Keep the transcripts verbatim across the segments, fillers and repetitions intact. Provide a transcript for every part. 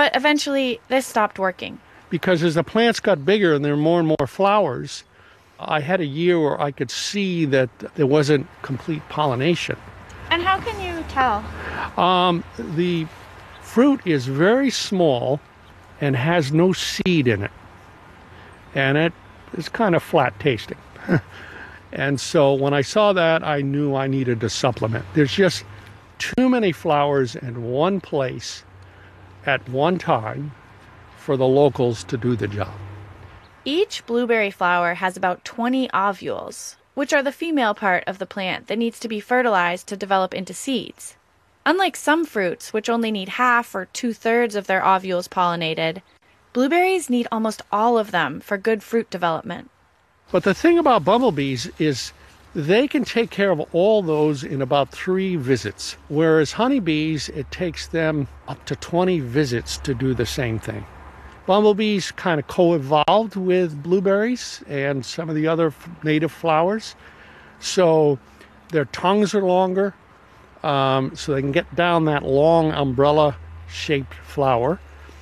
But eventually, this stopped working. Because as the plants got bigger and there were more and more flowers, I had a year where I could see that there wasn't complete pollination. And how can you tell? Um, the fruit is very small and has no seed in it. And it is kind of flat tasting. And so when I saw that, I knew I needed to supplement. There's just too many flowers in one place at one time for the locals to do the job. Each blueberry flower has about twenty ovules, which are the female part of the plant that needs to be fertilized to develop into seeds. Unlike some fruits, which only need half or two-thirds of their ovules pollinated, blueberries need almost all of them for good fruit development. But the thing about bumblebees is they can take care of all those in about three visits, whereas honeybees, it takes them up to twenty visits to do the same thing. Bumblebees kind of co-evolved with blueberries and some of the other native flowers, so their tongues are longer, um, so they can get down that long umbrella-shaped flower.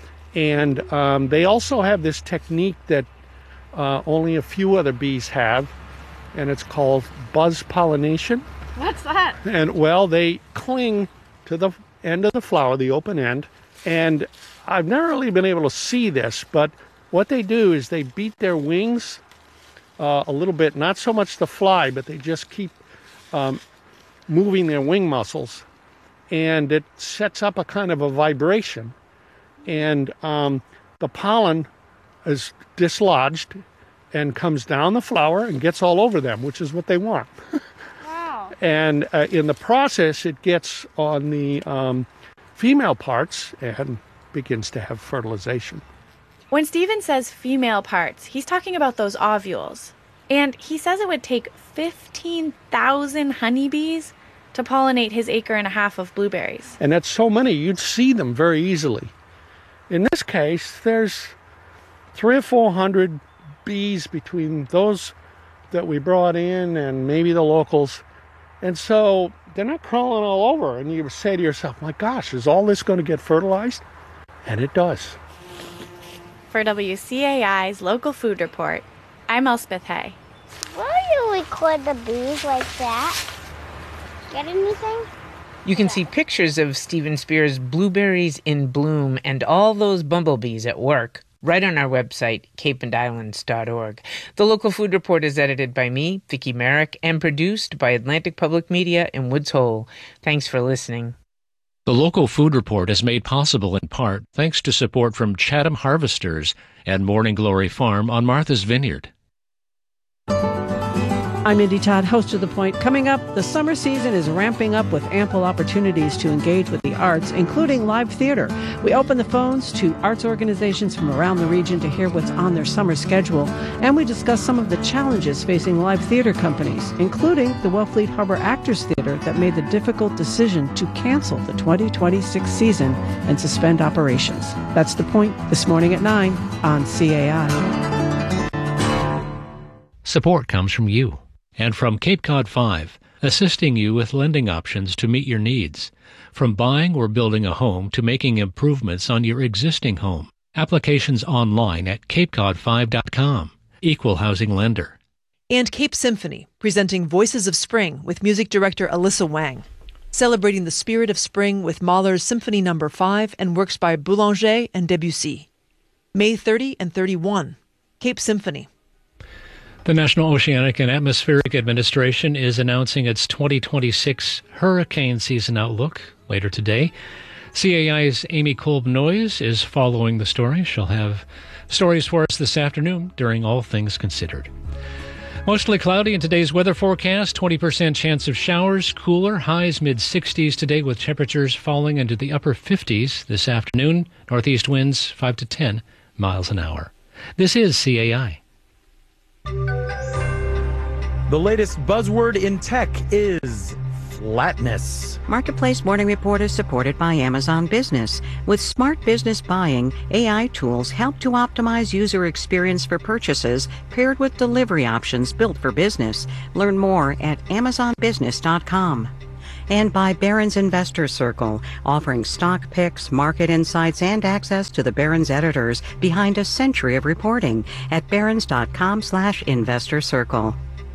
And um, they also have this technique that uh, only a few other bees have, and it's called buzz pollination. What's that? And, well, they cling to the end of the flower, the open end, and I've never really been able to see this, but what they do is they beat their wings uh, a little bit, not so much to fly, but they just keep um, moving their wing muscles, and it sets up a kind of a vibration, and um, the pollen is dislodged and comes down the flower and gets all over them, which is what they want. Wow. And uh, in the process, it gets on the um, female parts and begins to have fertilization. When Stephen says female parts, he's talking about those ovules. And he says it would take fifteen thousand honeybees to pollinate his acre and a half of blueberries. And that's so many, you'd see them very easily. In this case, there's three or four hundred bees between those that we brought in and maybe the locals. And so they're not crawling all over. And you say to yourself, my gosh, is all this going to get fertilized? And it does. For W C A I's Local Food Report, I'm Elspeth Hay. Why do you record the bees like that? Get anything? You can see pictures of Stephen Spear's blueberries in bloom and all those bumblebees at work right on our website, cape and islands dot org. The Local Food Report is edited by me, Vicki Merrick, and produced by Atlantic Public Media in Woods Hole. Thanks for listening. The Local Food Report is made possible in part thanks to support from Chatham Harvesters and Morning Glory Farm on Martha's Vineyard. I'm Mindy Todd, host of The Point. Coming up, the summer season is ramping up with ample opportunities to engage with the arts, including live theater. We open the phones to arts organizations from around the region to hear what's on their summer schedule, and we discuss some of the challenges facing live theater companies, including the Wellfleet Harbor Actors Theater that made the difficult decision to cancel the twenty twenty-six season and suspend operations. That's The Point this morning at nine on C A I. Support comes from you. And from Cape Cod five, assisting you with lending options to meet your needs. From buying or building a home to making improvements on your existing home. Applications online at cape cod five dot com. Equal housing lender. And Cape Symphony, presenting Voices of Spring with music director Alyssa Wang. Celebrating the spirit of spring with Mahler's Symphony Number five and works by Boulanger and Debussy. May thirtieth and thirty-first. Cape Symphony. The National Oceanic and Atmospheric Administration is announcing its twenty twenty-six hurricane season outlook later today. C A I's Amy Kolb-Noyes is following the story. She'll have stories for us this afternoon during All Things Considered. Mostly cloudy in today's weather forecast, twenty percent chance of showers, cooler, highs mid sixties today with temperatures falling into the upper fifties this afternoon. Northeast winds five to ten miles an hour. This is C A I. The latest buzzword in tech is flatness. Marketplace Morning Report is supported by Amazon Business. With smart business buying, A I tools help to optimize user experience for purchases paired with delivery options built for business. Learn more at amazon business dot com. And by Barron's Investor Circle, offering stock picks, market insights, and access to the Barron's editors behind a century of reporting at barrons.com slash investor circle.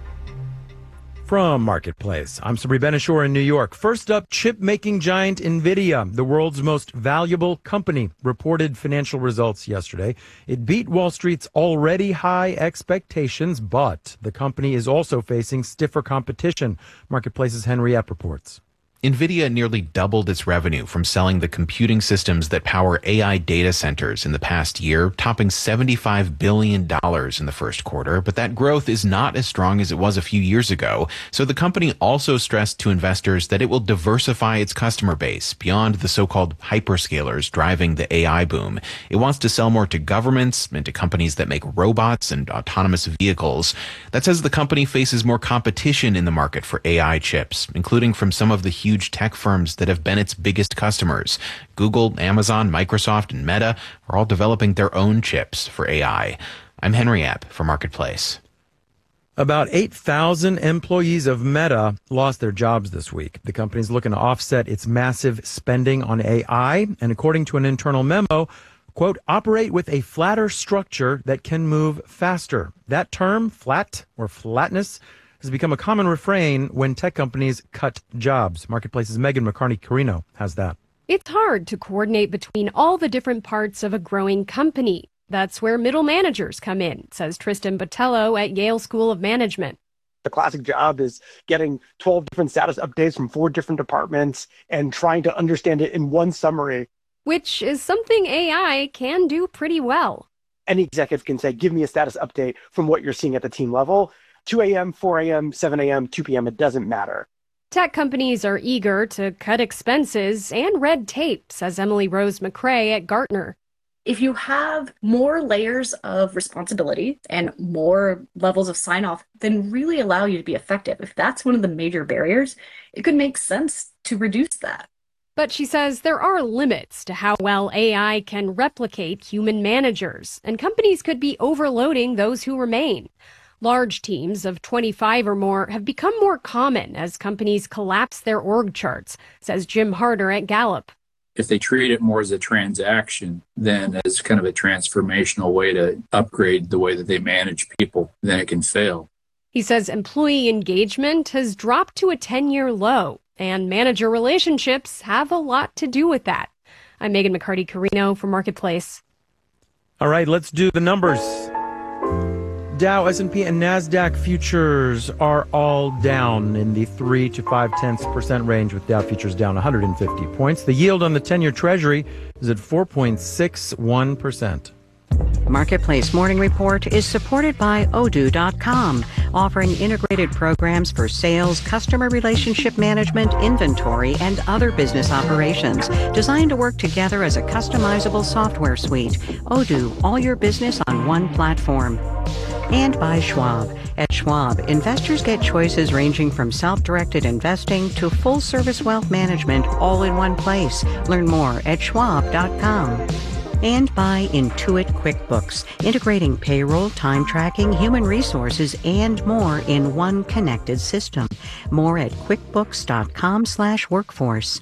From Marketplace, I'm Sabri Ben-Achour in New York. First up, chip-making giant NVIDIA, the world's most valuable company, reported financial results yesterday. It beat Wall Street's already high expectations, but the company is also facing stiffer competition. Marketplace's Henry Epp reports. NVIDIA nearly doubled its revenue from selling the computing systems that power A I data centers in the past year, topping seventy-five billion dollars in the first quarter. But that growth is not as strong as it was a few years ago. So the company also stressed to investors that it will diversify its customer base beyond the so-called hyperscalers driving the A I boom. It wants to sell more to governments and to companies that make robots and autonomous vehicles. That says the company faces more competition in the market for A I chips, including from some of the huge Huge tech firms that have been its biggest customers. Google, Amazon, Microsoft, and Meta are all developing their own chips for A I. I'm Henry Epp for Marketplace. About eight thousand employees of Meta lost their jobs this week. The company's looking to offset its massive spending on A I, and according to an internal memo, quote, operate with a flatter structure that can move faster. That term, flat or flatness, has become a common refrain when tech companies cut jobs. Marketplace's Megan McCarney-Carino has that. It's hard to coordinate between all the different parts of a growing company. That's where middle managers come in, says Tristan Botello at Yale School of Management. The classic job is getting twelve different status updates from four different departments and trying to understand it in one summary. Which is something A I can do pretty well. Any executive can say, give me a status update from what you're seeing at the team level. two a.m., four a.m., seven a.m., two p.m., it doesn't matter. Tech companies are eager to cut expenses and red tape, says Emily Rose McCrae at Gartner. If you have more layers of responsibility and more levels of sign-off, then really allow you to be effective. If that's one of the major barriers, it could make sense to reduce that. But she says there are limits to how well A I can replicate human managers, and companies could be overloading those who remain. Large teams of twenty-five or more have become more common as companies collapse their org charts, says Jim Harder at Gallup. If they treat it more as a transaction than as kind of a transformational way to upgrade the way that they manage people, then it can fail. He says employee engagement has dropped to a ten-year low, and manager relationships have a lot to do with that. I'm Megan McCarty-Carino for Marketplace. All right, let's do the numbers. Dow, S and P, and NASDAQ futures are all down in the three to five tenths percent range, with Dow futures down one hundred fifty points. The yield on the ten-year Treasury is at four point six one percent. Marketplace Morning Report is supported by Odoo dot com, offering integrated programs for sales, customer relationship management, inventory, and other business operations, designed to work together as a customizable software suite. Odoo, all your business on one platform. And by Schwab. At Schwab, investors get choices ranging from self-directed investing to full-service wealth management all in one place. Learn more at schwab dot com. And by Intuit QuickBooks, integrating payroll, time tracking, human resources, and more in one connected system. More at quickbooks dot com slash workforce.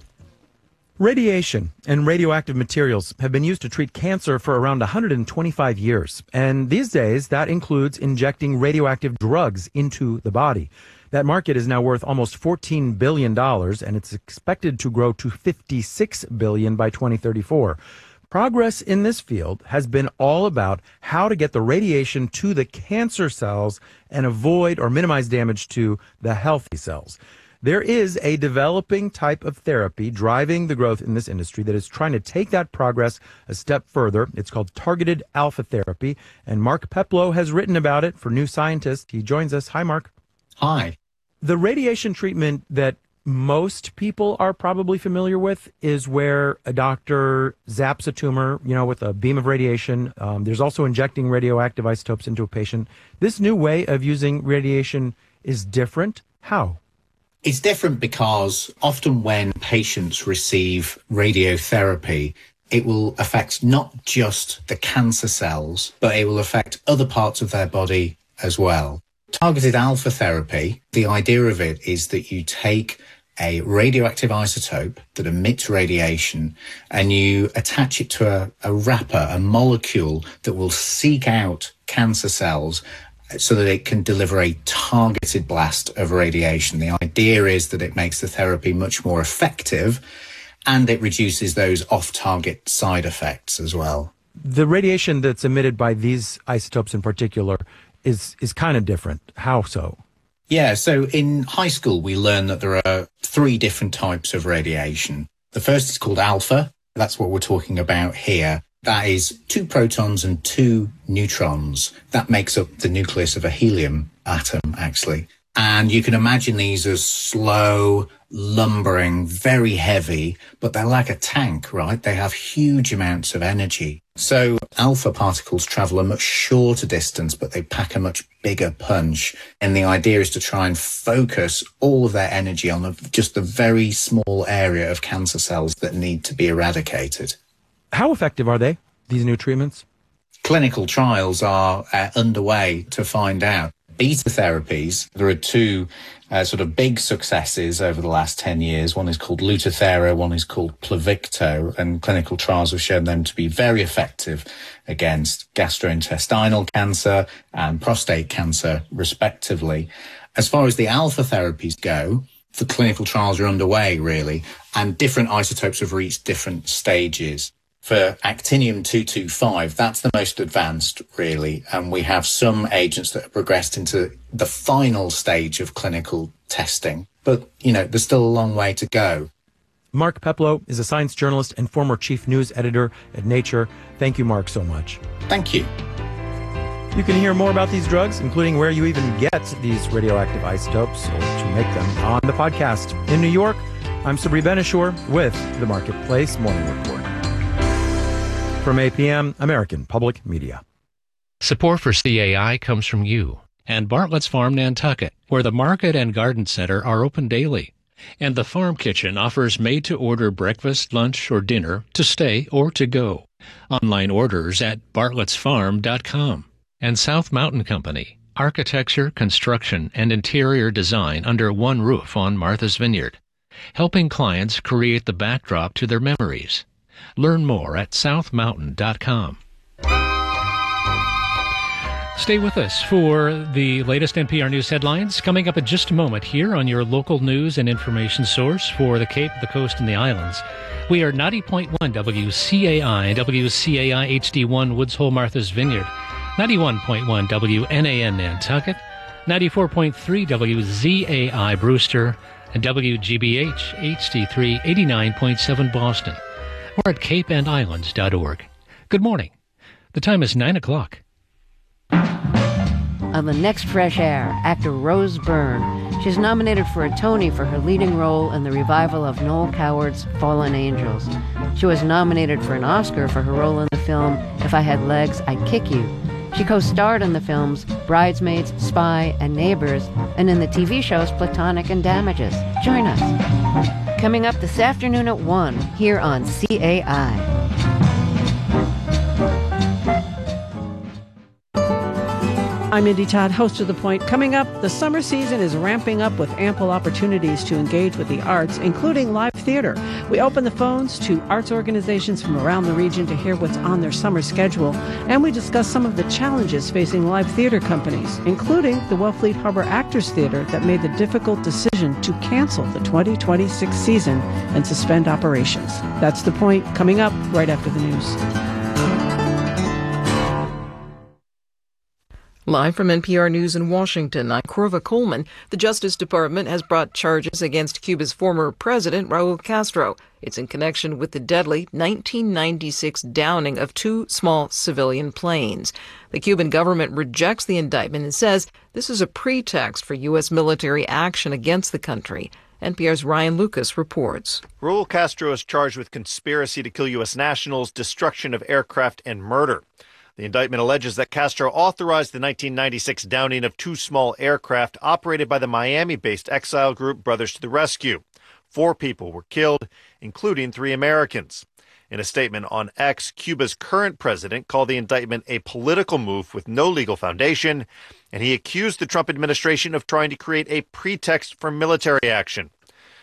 Radiation and radioactive materials have been used to treat cancer for around one hundred twenty-five years. And these days, that includes injecting radioactive drugs into the body. That market is now worth almost fourteen billion dollars, and it's expected to grow to fifty-six billion dollars by twenty thirty-four. Progress in this field has been all about how to get the radiation to the cancer cells and avoid or minimize damage to the healthy cells. There is a developing type of therapy driving the growth in this industry that is trying to take that progress a step further. It's called targeted alpha therapy, and Mark Peplow has written about it for New Scientist. He joins us. Hi, Mark. Hi. The radiation treatment that most people are probably familiar with is where a doctor zaps a tumor, you know, with a beam of radiation. Um, there's also injecting radioactive isotopes into a patient. This new way of using radiation is different. How? It's different because often when patients receive radiotherapy, it will affect not just the cancer cells, but it will affect other parts of their body as well. Targeted alpha therapy, the idea of it is that you take a radioactive isotope that emits radiation, and you attach it to a, a wrapper, a molecule that will seek out cancer cells so that it can deliver a targeted blast of radiation. The idea is that it makes the therapy much more effective, and it reduces those off-target side effects as well. The radiation that's emitted by these isotopes in particular is is kind of different. How so? Yeah, so in high school, we learn that there are three different types of radiation. The first is called alpha. That's what we're talking about here. That is two protons and two neutrons. That makes up the nucleus of a helium atom, actually. And you can imagine these as slow, lumbering, very heavy, but they're like a tank, right? They have huge amounts of energy. So alpha particles travel a much shorter distance, but they pack a much bigger punch. And the idea is to try and focus all of their energy on a, just a very small area of cancer cells that need to be eradicated. How effective are they, these new treatments? Clinical trials are uh, underway to find out. Beta therapies, there are two uh, sort of big successes over the last ten years. One is called Lutathera, one is called Pluvicto, and clinical trials have shown them to be very effective against gastrointestinal cancer and prostate cancer, respectively. As far as the alpha therapies go, the clinical trials are underway, really, and different isotopes have reached different stages. For actinium two twenty-five, that's the most advanced, really, and we have some agents that have progressed into the final stage of clinical testing. But, you know, there's still a long way to go. Mark Peplow is a science journalist and former chief news editor at Nature. Thank you, Mark, so much. Thank you. You can hear more about these drugs, including where you even get these radioactive isotopes or to make them, on the podcast. In New York, I'm Sabri Ben-Achour with The Marketplace Morning Report. From A P M, American Public Media. Support for C A I comes from you and Bartlett's Farm, Nantucket, where the market and garden center are open daily. And the Farm Kitchen offers made-to-order breakfast, lunch, or dinner to stay or to go. Online orders at bartletts farm dot com. And South Mountain Company, architecture, construction, and interior design under one roof on Martha's Vineyard, helping clients create the backdrop to their memories. Learn more at south mountain dot com. Stay with us for the latest N P R News headlines coming up in just a moment here on your local news and information source for the Cape, the Coast, and the Islands. We are ninety point one W C A I, W C A I H D one Woods Hole, Martha's Vineyard, ninety-one point one W N A N Nantucket, ninety-four point three W Z A I Brewster, and W G B H H D three eighty-nine point seven Boston. Or at cape and islands dot org. Good morning. The time is nine o'clock. On the next Fresh Air, actor Rose Byrne. She's nominated for a Tony for her leading role in the revival of Noel Coward's Fallen Angels. She was nominated for an Oscar for her role in the film If I Had Legs, I'd Kick You. She co-starred in the films Bridesmaids, Spy, and Neighbors, and in the T V shows Platonic and Damages. Join us. Coming up this afternoon at one, here on C A I. I'm Indy Todd, host of The Point. Coming up, the summer season is ramping up with ample opportunities to engage with the arts, including live theater. We open the phones to arts organizations from around the region to hear what's on their summer schedule, and we discuss some of the challenges facing live theater companies, including the Wellfleet Harbor Actors Theater that made the difficult decision to cancel the twenty twenty-six season and suspend operations. That's The Point, coming up right after the news. Live from N P R News in Washington, I'm Corva Coleman. The Justice Department has brought charges against Cuba's former president, Raul Castro. It's in connection with the deadly nineteen ninety-six downing of two small civilian planes. The Cuban government rejects the indictment and says this is a pretext for U S military action against the country. N P R's Ryan Lucas reports. Raul Castro is charged with conspiracy to kill U S nationals, destruction of aircraft, and murder. The indictment alleges that Castro authorized the nineteen ninety-six downing of two small aircraft operated by the Miami-based exile group Brothers to the Rescue. Four people were killed, including three Americans. In a statement on X, Cuba's current president called the indictment a political move with no legal foundation, and he accused the Trump administration of trying to create a pretext for military action.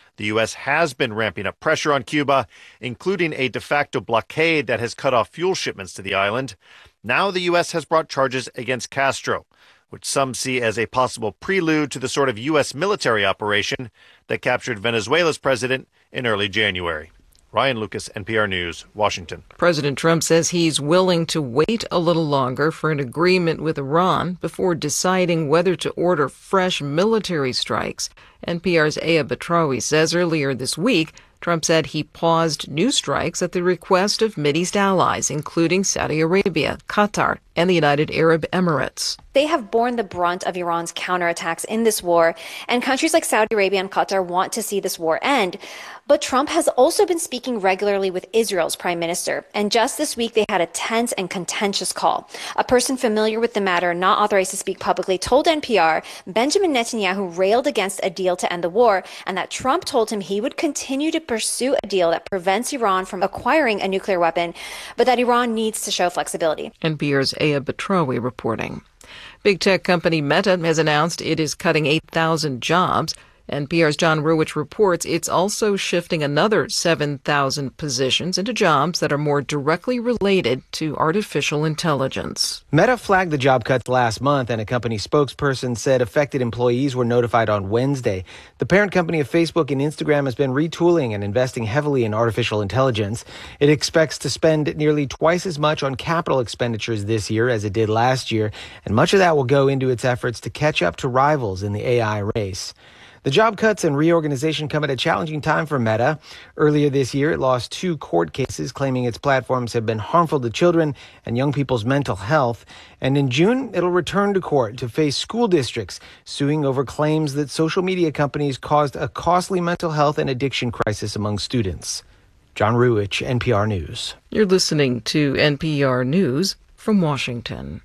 The U S has been ramping up pressure on Cuba, including a de facto blockade that has cut off fuel shipments to the island. Now the U S has brought charges against Castro, which some see as a possible prelude to the sort of U S military operation that captured Venezuela's president in early January. Ryan Lucas, N P R News, Washington. President Trump says he's willing to wait a little longer for an agreement with Iran before deciding whether to order fresh military strikes. N P R's Aya Batrawi says earlier this week, Trump said he paused new strikes at the request of Mideast allies, including Saudi Arabia, Qatar, and the United Arab Emirates. They have borne the brunt of Iran's counterattacks in this war, and countries like Saudi Arabia and Qatar want to see this war end. But Trump has also been speaking regularly with Israel's prime minister, and just this week they had a tense and contentious call. A person familiar with the matter, not authorized to speak publicly, told N P R Benjamin Netanyahu railed against a deal to end the war, and that Trump told him he would continue to pursue a deal that prevents Iran from acquiring a nuclear weapon, but that Iran needs to show flexibility. N P R's Aya Batrawi reporting. Big tech company Meta has announced it is cutting eight thousand jobs. N P R's John Ruwitch reports it's also shifting another seven thousand positions into jobs that are more directly related to artificial intelligence. Meta flagged the job cuts last month, and a company spokesperson said affected employees were notified on Wednesday. The parent company of Facebook and Instagram has been retooling and investing heavily in artificial intelligence. It expects to spend nearly twice as much on capital expenditures this year as it did last year, and much of that will go into its efforts to catch up to rivals in the A I race. The job cuts and reorganization come at a challenging time for Meta. Earlier this year, it lost two court cases claiming its platforms have been harmful to children and young people's mental health. And in June, it'll return to court to face school districts suing over claims that social media companies caused a costly mental health and addiction crisis among students. John Ruwitch, N P R News. You're listening to N P R News from Washington.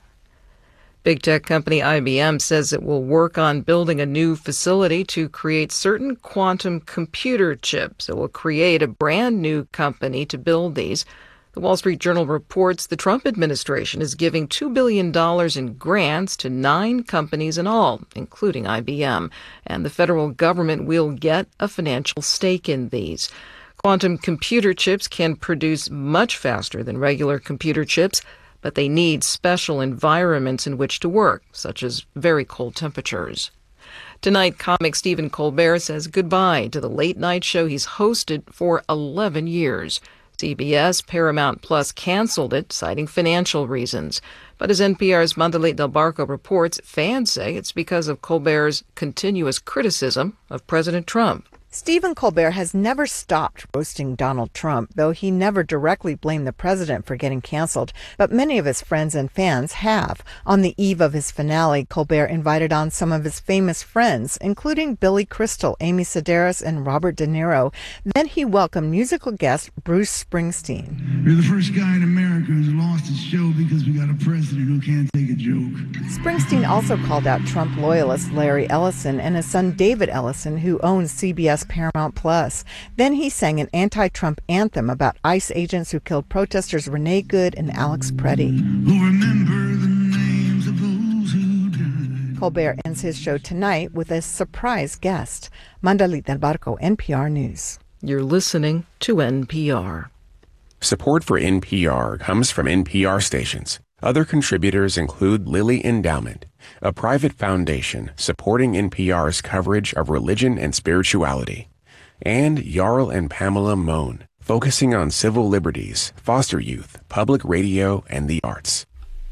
Big tech company I B M says it will work on building a new facility to create certain quantum computer chips. It will create a brand new company to build these. The Wall Street Journal reports the Trump administration is giving two billion dollars in grants to nine companies in all, including I B M, and the federal government will get a financial stake in these. Quantum computer chips can produce much faster than regular computer chips, but they need special environments in which to work, such as very cold temperatures. Tonight, comic Stephen Colbert says goodbye to the late-night show he's hosted for eleven years. C B S, Paramount Plus canceled it, citing financial reasons. But as N P R's Mandalit Del Barco reports, fans say it's because of Colbert's continuous criticism of President Trump. Stephen Colbert has never stopped roasting Donald Trump, though he never directly blamed the president for getting canceled. But many of his friends and fans have. On the eve of his finale, Colbert invited on some of his famous friends, including Billy Crystal, Amy Sedaris, and Robert De Niro. Then he welcomed musical guest Bruce Springsteen. You're the first guy in America who's lost his show because we got a president who can't take a joke. Springsteen also called out Trump loyalist Larry Ellison and his son David Ellison, who owns C B S Paramount Plus. Then he sang an anti-Trump anthem about ICE agents who killed protesters Renee Good and Alex Preddy. Who remember the names of those who died. Colbert ends his show tonight with a surprise guest. Mandalit Del Barco, N P R News. You're listening to N P R. Support for N P R comes from N P R stations. Other contributors include Lilly Endowment, a private foundation supporting N P R's coverage of religion and spirituality, and Jarl and Pamela Mohn, focusing on civil liberties, foster youth, public radio, and the arts.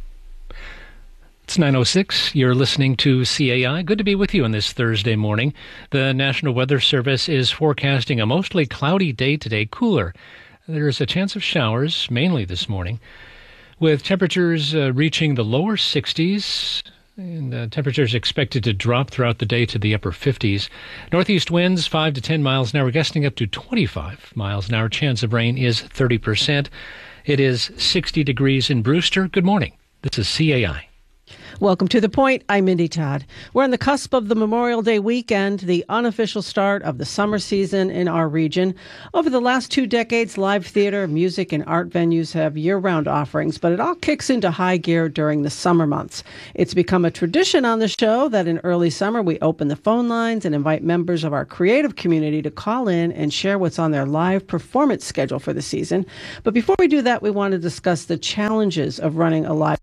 It's nine oh six. You're listening to C A I. Good to be with you on this Thursday morning. The National Weather Service is forecasting a mostly cloudy day today, cooler. There's a chance of showers, mainly this morning, with temperatures uh, reaching the lower sixties, and uh, temperatures expected to drop throughout the day to the upper fifties. Northeast winds five to ten miles an hour, gusting up to twenty-five miles an hour. Chance of rain is thirty percent. It is sixty degrees in Brewster. Good morning. This is C A I. Welcome to The Point. I'm Mindy Todd. We're on the cusp of the Memorial Day weekend, the unofficial start of the summer season in our region. Over the last two decades, live theater, music, and art venues have year-round offerings, but it all kicks into high gear during the summer months. It's become a tradition on the show that in early summer we open the phone lines and invite members of our creative community to call in and share what's on their live performance schedule for the season. But before we do that, we want to discuss the challenges of running a live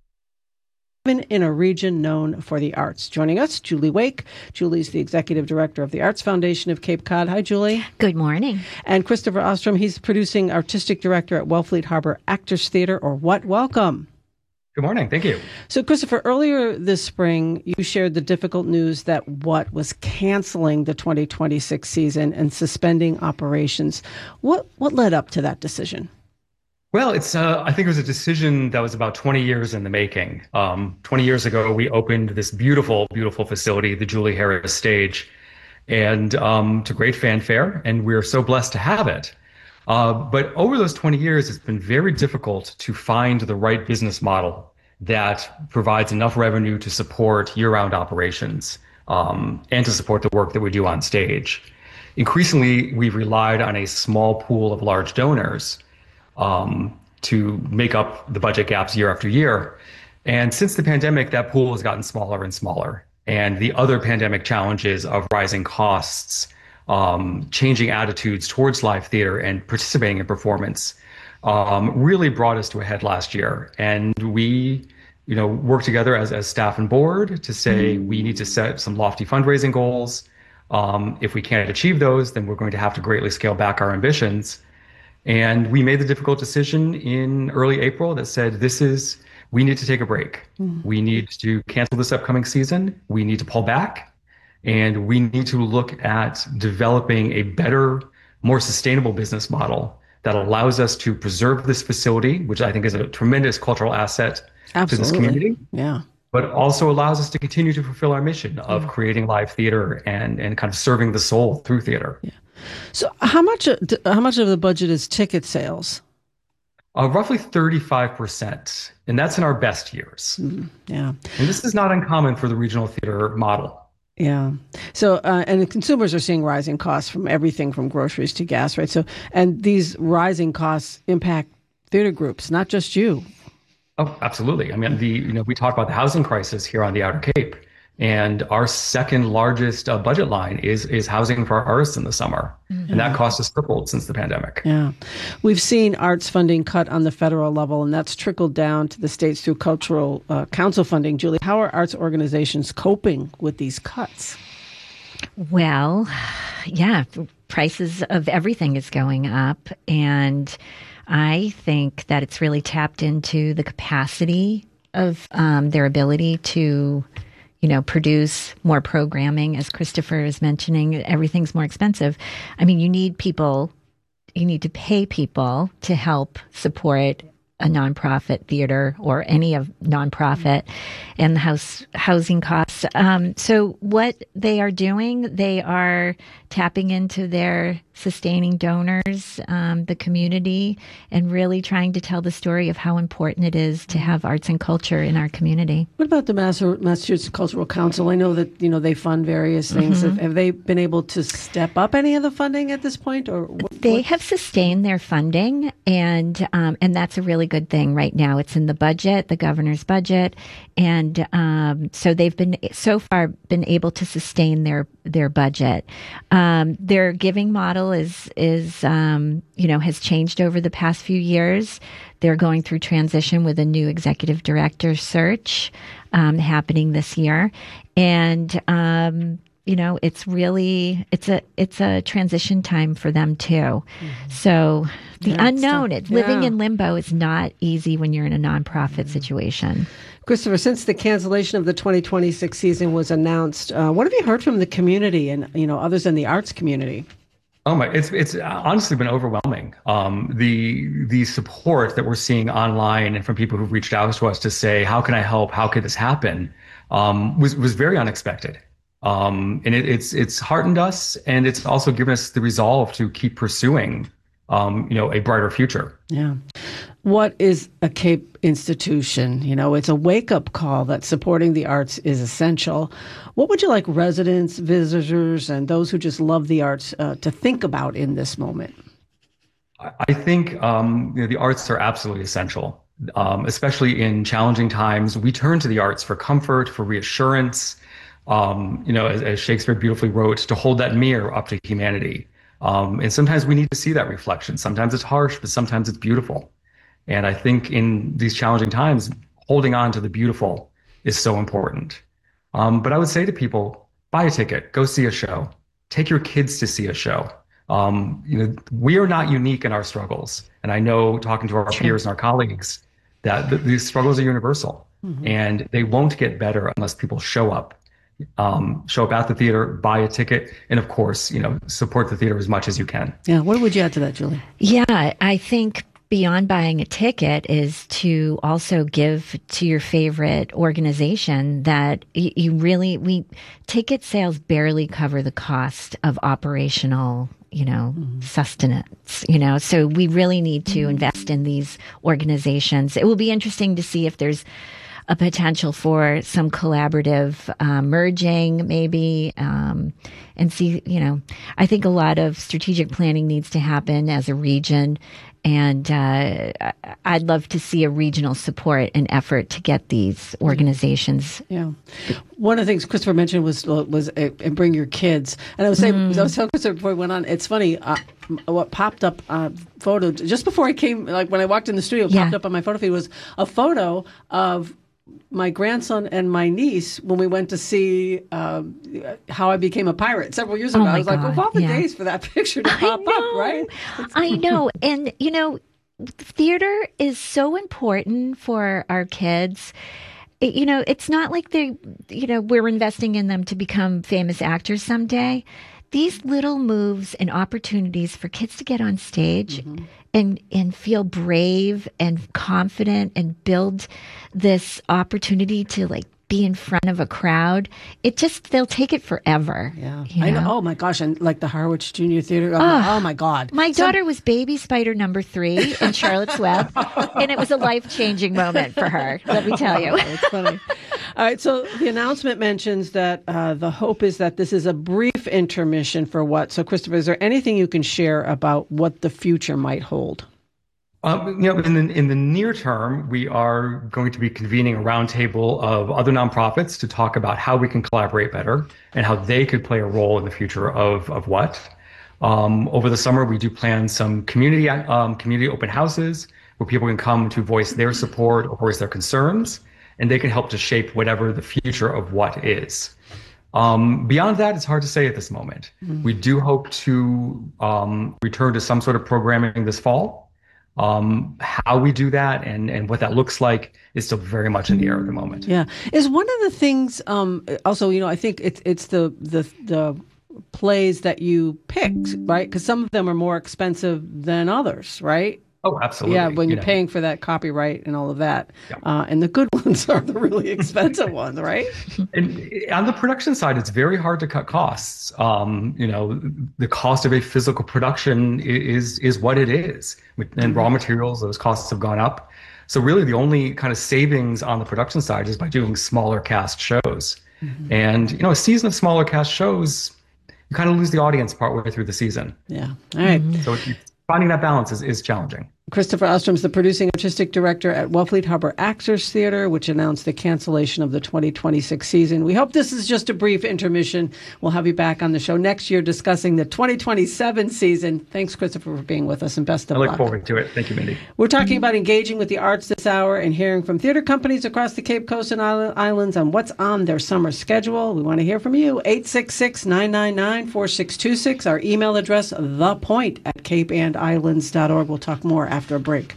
in a region known for the arts. Joining us, Julie Wake. Julie's the Executive Director of the Arts Foundation of Cape Cod. Hi, Julie. Good morning. And Christopher Ostrom. He's producing Artistic Director at Wellfleet Harbor Actors Theater, or what? Welcome. Good morning. Thank you. So, Christopher, earlier this spring, you shared the difficult news that what was canceling the twenty twenty-six season and suspending operations. What, what led up to that decision? Well, it's. Uh, I think it was a decision that was about twenty years in the making. Um, twenty years ago, we opened this beautiful, beautiful facility, the Julie Harris Stage, and um, to great fanfare, and we're so blessed to have it. Uh, but over those twenty years, it's been very difficult to find the right business model that provides enough revenue to support year-round operations um, and to support the work that we do on stage. Increasingly, we've relied on a small pool of large donors Um, to make up the budget gaps year after year. And since the pandemic, that pool has gotten smaller and smaller. And the other pandemic challenges of rising costs, um, changing attitudes towards live theater and participating in performance um, really brought us to a head last year. And we, you know, worked together as, as staff and board to say we need to set some lofty fundraising goals. Um, if we can't achieve those, then we're going to have to greatly scale back our ambitions. And we made the difficult decision in early April that said, this is, we need to take a break. Mm-hmm. We need to cancel this upcoming season. We need to pull back. And we need to look at developing a better, more sustainable business model that allows us to preserve this facility, which I think is a tremendous cultural asset Absolutely. to this community. Yeah. But also allows us to continue to fulfill our mission of yeah. creating live theater and, and kind of serving the soul through theater. Yeah. So how much how much of the budget is ticket sales? Uh, roughly thirty-five percent, and that's in our best years. Mm, yeah. And this is not uncommon for the regional theater model. Yeah. So, uh, and the consumers are seeing rising costs from everything from groceries to gas, right? So, and these rising costs impact theater groups, not just you. Oh, absolutely. I mean, the you know we talk about the housing crisis here on the Outer Cape. And our second largest uh, budget line is is housing for our artists in the summer. Mm-hmm. And that cost has tripled since the pandemic. Yeah. We've seen arts funding cut on the federal level, and that's trickled down to the states through cultural uh, council funding. Julie, how are arts organizations coping with these cuts? Well, yeah, prices of everything is going up. And I think that it's really tapped into the capacity of um, their ability to you know, produce more programming. As Christopher is mentioning, everything's more expensive. I mean, you need people, you need to pay people to help support a nonprofit theater or any of nonprofit and the house housing costs. Um, so what they are doing, they are tapping into their sustaining donors, um, the community, and really trying to tell the story of how important it is to have arts and culture in our community. What about the Massachusetts Cultural Council? I know that, you know, they fund various things. Mm-hmm. Have, have they been able to step up any of the funding at this point? Or what, They what? have sustained their funding, and um, and that's a really good thing right now. It's in the budget, the governor's budget, and um, so they've been so far been able to sustain their their budget. Um, their giving model is is um, you know has changed over the past few years. They're going through transition with a new executive director search um, happening this year, and um, you know it's really it's a it's a transition time for them too. Mm-hmm. So the yeah, unknown, it's yeah. living in limbo is not easy when you're in a nonprofit mm-hmm. situation. Christopher, since the cancellation of the twenty twenty-six season was announced, uh, what have you heard from the community and, you know, others in the arts community? Oh my, it's it's honestly been overwhelming. Um, the the support that we're seeing online and from people who've reached out to us to say, how can I help? How could this happen? Um, was was very unexpected. Um, and it, it's it's heartened us, and it's also given us the resolve to keep pursuing um, you know, a brighter future. Yeah. What is a CAPE institution? You know, it's a wake-up call that supporting the arts is essential. What would you like residents, visitors, and those who just love the arts uh, to think about in this moment? I think um, you know, the arts are absolutely essential, um, especially in challenging times. We turn to the arts for comfort, for reassurance, um, you know, as, as Shakespeare beautifully wrote, to hold that mirror up to humanity. Um, and sometimes we need to see that reflection. Sometimes it's harsh, but sometimes it's beautiful. And I think in these challenging times, holding on to the beautiful is so important. Um, but I would say to people, buy a ticket, go see a show, take your kids to see a show. Um, you know, we are not unique in our struggles. And I know, talking to our True. peers and our colleagues, that th- these struggles are universal, mm-hmm. and they won't get better unless people show up, um, show up at the theater, buy a ticket, and of course, you know, support the theater as much as you can. Yeah. What would you add to that, Julie? Yeah, I think beyond buying a ticket is to also give to your favorite organization that you, you really, we, ticket sales barely cover the cost of operational, you know, mm-hmm. sustenance, you know, so we really need to mm-hmm. invest in these organizations. It will be interesting to see if there's a potential for some collaborative uh, merging, maybe, um, and see, you know, I think a lot of strategic planning needs to happen as a region. And uh, I'd love to see a regional support and effort to get these organizations. Yeah. One of the things Christopher mentioned was was uh, bring your kids. And I was saying, mm. I was telling Christopher before we went on, it's funny, uh, what popped up uh, photo, just before I came, like when I walked in the studio, yeah. popped up on my photo feed was a photo of my grandson and my niece when we went to see um, How I Became a Pirate several years ago. Oh I was God, like, of all the yeah. days for that picture to pop up, right? It's- I know. And, you know, theater is so important for our kids. It, you know, it's not like they, you know, we're investing in them to become famous actors someday. These little moves and opportunities for kids to get on stage mm-hmm. and, and feel brave and confident and build this opportunity to like be in front of a crowd, it just, they'll take it forever. Yeah. You know? I know. Oh my gosh. And like the Harwich Junior Theater. Oh, oh, oh my God. My Some... daughter was baby spider number three in Charlotte's Web. And it was a life-changing moment for her. Let me tell you. It's funny. All right. So the announcement mentions that uh, the hope is that this is a brief intermission for what? So Christopher, is there anything you can share about what the future might hold? Um, you know, in the, in the near term, we are going to be convening a roundtable of other nonprofits to talk about how we can collaborate better and how they could play a role in the future of, of what. Um, over the summer, we do plan some community um, community open houses where people can come to voice their support or voice their concerns, and they can help to shape whatever the future of what is. Um, beyond that, it's hard to say at this moment. Mm-hmm. We do hope to um, return to some sort of programming this fall. Um, how we do that and, and what that looks like is still very much in the air at the moment. Yeah. Is one of the things, um, also, you know, I think it's, it's the, the, the plays that you picked, right? Because some of them are more expensive than others, right? Oh, absolutely. Yeah, when you you're know. paying for that copyright and all of that. Yeah. Uh, and the good ones are the really expensive ones, right? And on the production side, it's very hard to cut costs. Um, you know, the cost of a physical production is is what it is. And raw materials, those costs have gone up. So really the only kind of savings on the production side is by doing smaller cast shows. Mm-hmm. And, you know, a season of smaller cast shows, you kind of lose the audience partway through the season. Yeah. All right. Mm-hmm. So finding that balance is, is challenging. Christopher Ostrom's the producing artistic director at Wellfleet Harbor Actors Theater, which announced the cancellation of the twenty twenty-six season. We hope this is just a brief intermission. We'll have you back on the show next year discussing the twenty twenty-seven season. Thanks, Christopher, for being with us, and best of luck. I luck. look forward to it. Thank you, Mindy. We're talking about engaging with the arts this hour and hearing from theater companies across the Cape Coast and Islands on what's on their summer schedule. We want to hear from you. eight six six, nine nine nine, four six two six. Our email address, thepoint at cape and islands dot org. We'll talk more after a break.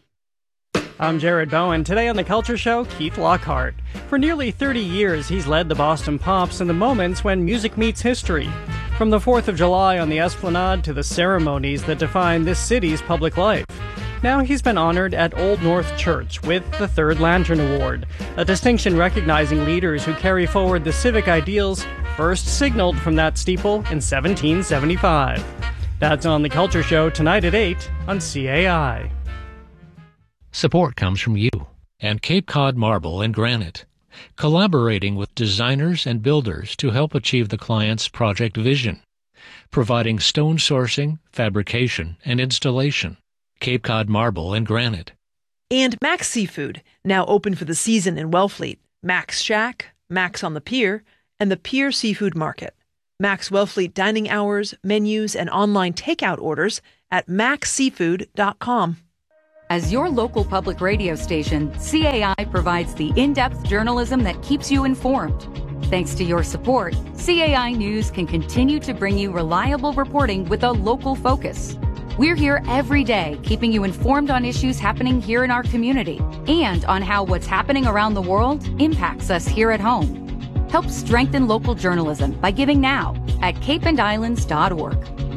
I'm Jared Bowen. Today on The Culture Show, Keith Lockhart. For nearly thirty years, he's led the Boston Pops in the moments when music meets history. From the fourth of July on the Esplanade to the ceremonies that define this city's public life. Now he's been honored at Old North Church with the Third Lantern Award, a distinction recognizing leaders who carry forward the civic ideals first signaled from that steeple in seventeen seventy-five. That's on The Culture Show tonight at eight on C A I. Support comes from you and Cape Cod Marble and Granite, collaborating with designers and builders to help achieve the client's project vision, providing stone sourcing, fabrication, and installation. Cape Cod Marble and Granite. And Max Seafood, now open for the season in Wellfleet. Max Shack, Max on the Pier, and the Pier Seafood Market. Max Wellfleet dining hours, menus, and online takeout orders at max seafood dot com. As your local public radio station, C A I provides the in-depth journalism that keeps you informed. Thanks to your support, C A I News can continue to bring you reliable reporting with a local focus. We're here every day, keeping you informed on issues happening here in our community and on how what's happening around the world impacts us here at home. Help strengthen local journalism by giving now at cape and islands dot org.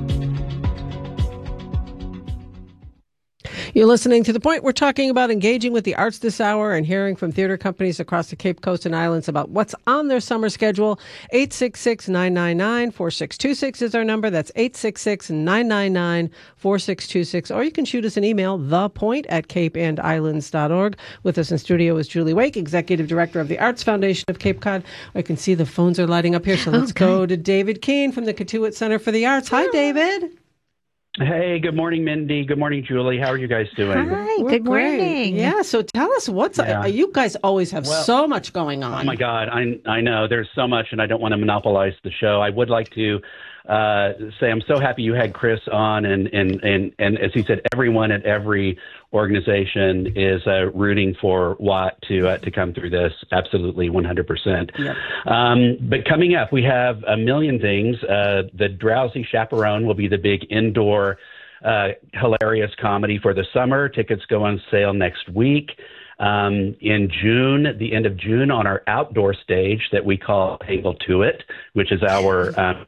You're listening to The Point. We're talking about engaging with the arts this hour and hearing from theater companies across the Cape Coast and Islands about what's on their summer schedule. eight six six, nine nine nine, four six two six is our number. That's eight six six, nine nine nine, four six two six. Or you can shoot us an email, thepoint at cape and islands dot org. With us in studio is Julie Wake, Executive Director of the Arts Foundation of Cape Cod. I can see the phones are lighting up here, so let's okay. go to David Keene from the Cotuit Center for the Arts. Hi, David. Hey, good morning, Mindy. Good morning, Julie. How are you guys doing? Hi, We're good great. morning. Yeah, so tell us what's Yeah. uh, you guys always have Well, so much going on. Oh my God, I I know there's so much, and I don't want to monopolize the show. I would like to uh, say I'm so happy you had Chris on, and and and and as he said, everyone at every organization is uh, rooting for Watt to uh, to come through this. Absolutely, one hundred percent. Yep. Um, but coming up, we have a million things. Uh, the Drowsy Chaperone will be the big indoor. Uh, hilarious comedy for the summer. Tickets go on sale next week. Um, in June, the end of June, on our outdoor stage that we call Angle to It, which is our um,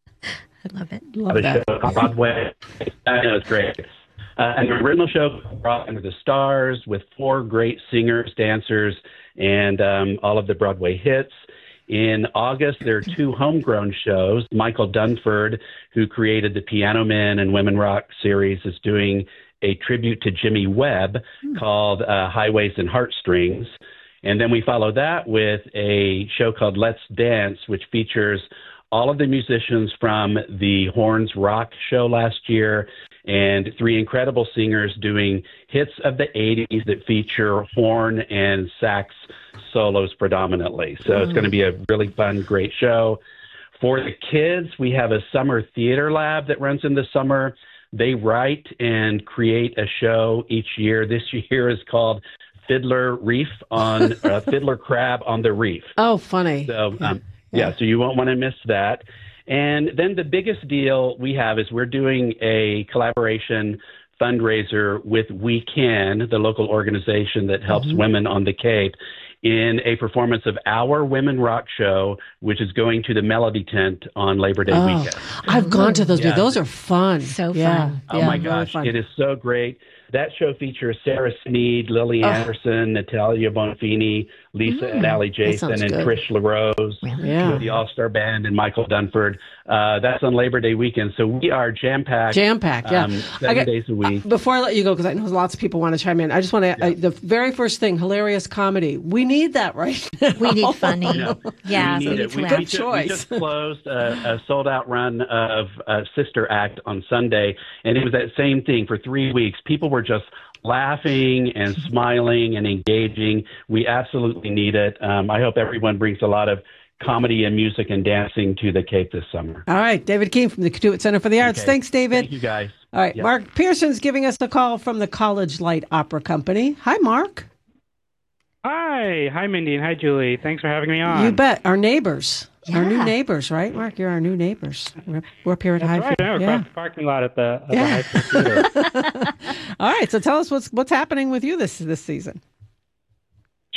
I love it. Love that. show on Broadway. I know, it's great. Uh, and the original show, Brought Under the Stars, with four great singers, dancers, and um, all of the Broadway hits. In August, there are two homegrown shows. Michael Dunford, who created the Piano Men and Women Rock series, is doing a tribute to Jimmy Webb mm. called uh, Highways and Heartstrings. And then we follow that with a show called Let's Dance, which features all of the musicians from the Horns Rock show last year and three incredible singers doing hits of the eighties that feature horn and sax solos predominantly. So mm. it's going to be a really fun, great show. For the kids, we have a summer theater lab that runs in the summer. They write and create a show each year. This year is called Fiddler Reef on uh, Fiddler Crab on the Reef. Oh, funny. So um, yeah. yeah, so you won't want to miss that. And then the biggest deal we have is we're doing a collaboration fundraiser with We Can, the local organization that helps mm-hmm. women on the Cape, in a performance of our Women Rock show, which is going to the Melody Tent on Labor Day oh, weekend. I've gone to those. Yeah. Those are fun. So yeah. fun. Oh, yeah, my really gosh. fun. It is so great. That show features Sarah Sneed, Lily oh. Anderson, Natalia Bonfini, Lisa Mm, and Allie that Jason, sounds and good. Trish LaRose, Yeah. with the All-Star Band, and Michael Dunford. Uh, that's on Labor Day weekend. So we are jam-packed. Jam-packed, yeah. Um, I seven got- days a week. Before I let you go, because I know lots of people want to chime in, I just want to, Yeah. uh, the very first thing, hilarious comedy. We need that right now. We need funny. Yeah. Yeah, we we need need it. to We, laugh. we Good just, choice. we just closed a, a sold-out run of uh, Sister Act on Sunday, and it was that same thing for three weeks. People were just laughing and smiling and engaging. We absolutely need it. Um, I hope everyone brings a lot of comedy and music and dancing to the Cape this summer. All right, David Keene from the Cotuit Center for the Arts. Okay. Thanks, David. Thank you, guys. All right, Yep. Mark Pearson's giving us a call from the College Light Opera Company. Hi, Mark. Hi. Hi, Mindy, and hi, Julie. Thanks for having me on. You bet. Our neighbors. Our new Yeah. neighbors, right, Mark? You're our new neighbors. We're up, we're up here at That's Highfield. right. I know, Yeah. across the parking lot at the, at Yeah. the Highfield Theater. All right, so tell us what's what's happening with you this this season.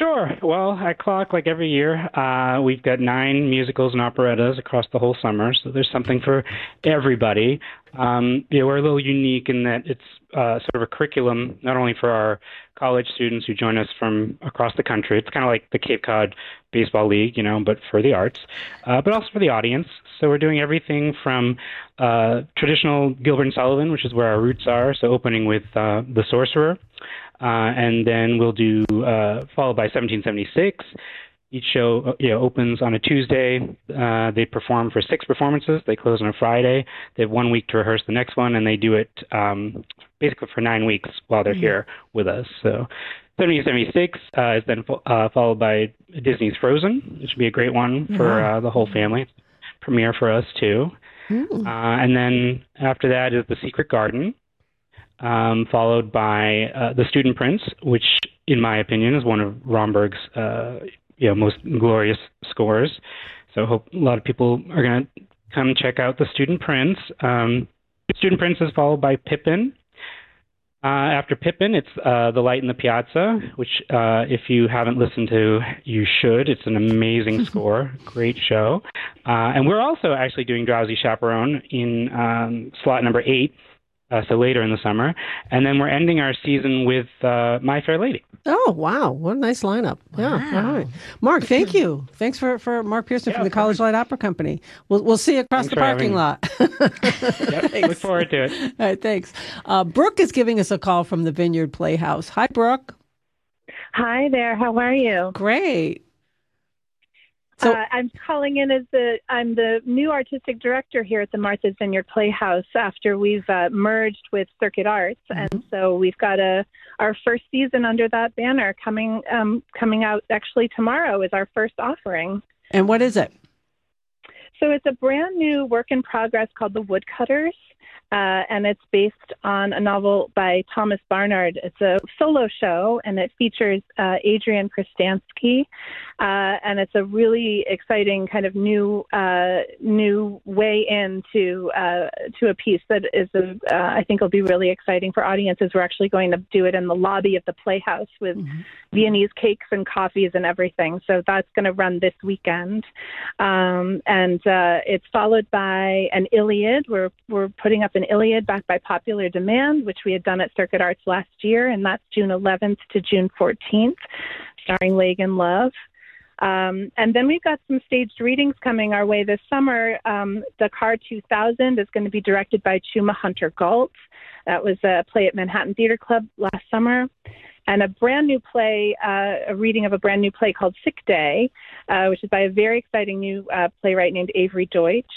Sure. Well, at Clock, like every year, uh, we've got nine musicals and operettas across the whole summer, so there's something for everybody. Um, you know, we're a little unique in that it's uh, sort of a curriculum, not only for our college students who join us from across the country. It's kind of like the Cape Cod Baseball League, you know, but for the arts, uh, but also for the audience. So we're doing everything from uh, traditional Gilbert and Sullivan, which is where our roots are, so opening with uh, The Sorcerer. Uh, and then we'll do, uh, followed by seventeen seventy-six. Each show you know, opens on a Tuesday. Uh, they perform for six performances. They close on a Friday. They have one week to rehearse the next one, and they do it um, basically for nine weeks while they're mm-hmm. here with us. So seventeen seventy-six uh, is then uh, followed by Disney's Frozen, which would be a great one for uh, the whole family. Premiere for us, too. Uh, and then after that is The Secret Garden. Um, followed by uh, The Student Prince, which, in my opinion, is one of Romberg's uh, you know, most glorious scores. So I hope a lot of people are going to come check out The Student Prince. Um, Student Prince is followed by Pippin. Uh, after Pippin, it's uh, The Light in the Piazza, which, uh, if you haven't listened to, you should. It's an amazing score, great show. Uh, and we're also actually doing Drowsy Chaperone in um, slot number eight. Uh, so later in the summer. And then we're ending our season with uh, My Fair Lady. Oh, wow. What a nice lineup. Wow. Yeah. All right. Mark, thank you. Thanks for, for Mark Pearson yeah, from the College Light Opera Company. We'll we'll see you across Thanks the parking lot. Yep, look forward to it. All right, thanks. Uh, Brooke is giving us a call from the Vineyard Playhouse. Hi, Brooke. Hi there. How are you? Great. So, uh, I'm calling in as the I'm the new artistic director here at the Martha's Vineyard Playhouse after we've uh, merged with Circuit Arts, mm-hmm. and so we've got a our first season under that banner coming um, coming out actually tomorrow is our first offering. And what is it? So it's a brand new work in progress called The Woodcutters. Uh, and it's based on a novel by Thomas Barnard. It's a solo show, and it features uh, Adrian Kristansky, uh, and it's a really exciting kind of new uh, new way into uh, to a piece that is, a, uh, I think, will be really exciting for audiences. We're actually going to do it in the lobby of the Playhouse with mm-hmm. Viennese cakes and coffees and everything. So that's going to run this weekend, um, and uh, it's followed by an Iliad. We're we're putting up an Iliad backed by popular demand, which we had done at Circuit Arts last year, and that's June eleventh to June fourteenth, starring Lagan Love. Um, and then we've got some staged readings coming our way this summer. Um, Dakar two thousand is going to be directed by Chuma Hunter Galt. That was a play at Manhattan Theater Club last summer. And a brand new play, uh, a reading of a brand new play called Sick Day, uh, which is by a very exciting new uh, playwright named Avery Deutsch.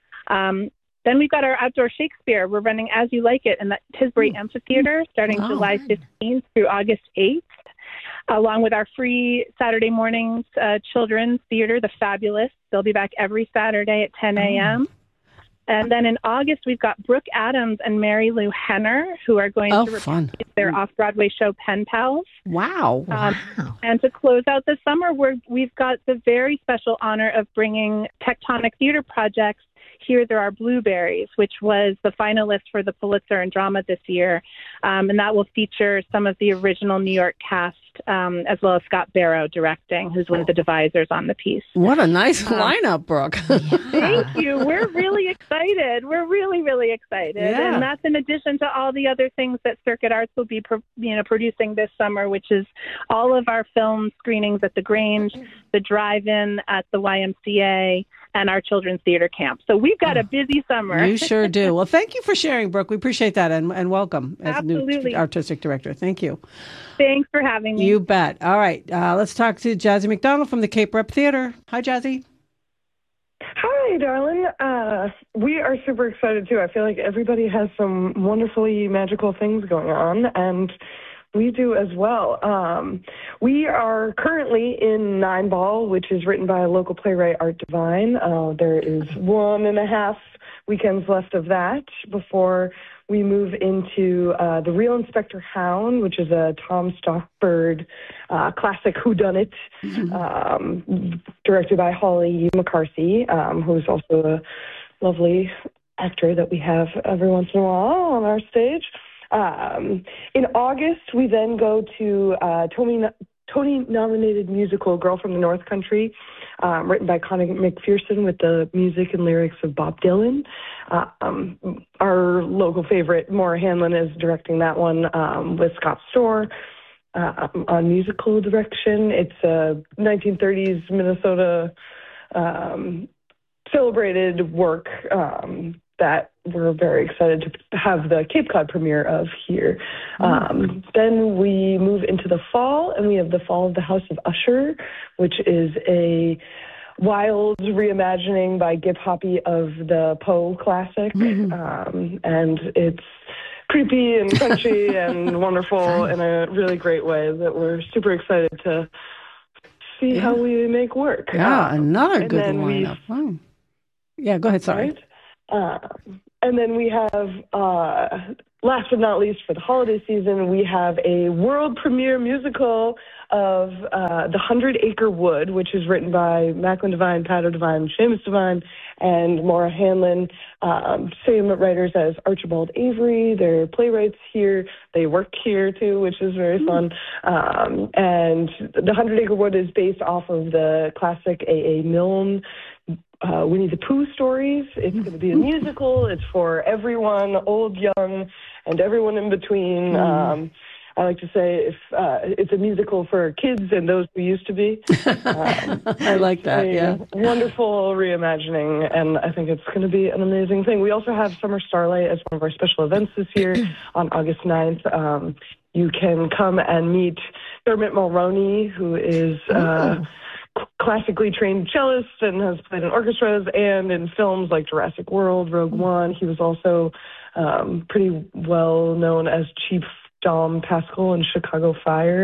Um, Then we've got our outdoor Shakespeare. We're running As You Like It in the Tisbury Amphitheater starting wow. July fifteenth through August eighth, along with our free Saturday mornings uh, children's theater, The Fabulous. They'll be back every Saturday at ten a.m. Oh. And then in August, we've got Brooke Adams and Mary Lou Henner, who are going oh, to fun. replace their off-Broadway show Pen Pals. Wow. Um, wow. And to close out the summer, we're, we've got the very special honor of bringing Tectonic Theater Projects Here There Are Blueberries, which was the finalist for the Pulitzer in Drama this year. Um, and that will feature some of the original New York cast, um, as well as Scott Barrow directing, who's one of the devisers on the piece. What a nice um, lineup, Brooke. Thank you. We're really excited. We're really, really excited. Yeah. And that's in addition to all the other things that Circuit Arts will be pro- you know, producing this summer, which is all of our film screenings at the Grange, the drive-in at the Y M C A, and our children's theater camp. So we've got a busy summer. You sure do. Well, thank you for sharing, Brooke. We appreciate that, and, and welcome as Absolutely. new artistic director. Thank you. Thanks for having me. You bet. All right. Uh, let's talk to Jazzy McDonald from the Cape Rep Theater. Hi, Jazzy. Hi, darling. Uh, we are super excited, too. I feel like everybody has some wonderfully magical things going on, and we do as well. Um, we are currently in Nine Ball, which is written by a local playwright, Art Divine. Uh, there is one and a half weekends left of that before we move into uh, The Real Inspector Hound, which is a Tom Stockford uh, classic whodunit, mm-hmm. um, directed by Holly McCarthy, um, who's also a lovely actor that we have every once in a while on our stage. Um, in August, we then go to uh, Tony, Tony-nominated musical Girl from the North Country, um, written by Connie McPherson with the music and lyrics of Bob Dylan. Uh, um, our local favorite, Maura Hanlon, is directing that one um, with Scott Storr uh, on musical direction. It's a nineteen thirties Minnesota um, celebrated work um, that we're very excited to have the Cape Cod premiere of here. Um, then we move into the fall, and we have The Fall of the House of Usher, which is a wild reimagining by Gip Hoppy of the Poe classic. Mm-hmm. Um, and it's creepy and crunchy and wonderful in a really great way that we're super excited to see yeah. how we make work. Yeah, um, another good lineup. Oh. Yeah, go ahead, sorry. Right? Uh, and then we have, uh, last but not least, for the holiday season, we have a world premiere musical of uh, The Hundred Acre Wood, which is written by Macklin Devine, Pat O'Devine, Seamus Devine, and Maura Hanlon. Um, same writers as Archibald Avery. They're playwrights here. They work here, too, which is very fun. Um, and The Hundred Acre Wood is based off of the classic A A. Milne Uh, Winnie the Pooh stories. It's going to be a musical. It's for everyone, old, young, and everyone in between. Mm. Um, I like to say if uh, it's a musical for kids and those who used to be. Um, I like that, yeah. Wonderful reimagining, and I think it's going to be an amazing thing. We also have Summer Starlight as one of our special events this year on August ninth. Um, you can come and meet Dermot Mulroney, who is... Uh, classically trained cellist and has played in orchestras and in films like Jurassic World, Rogue One. He was also um, pretty well known as Chief Dom Pascal in Chicago Fire.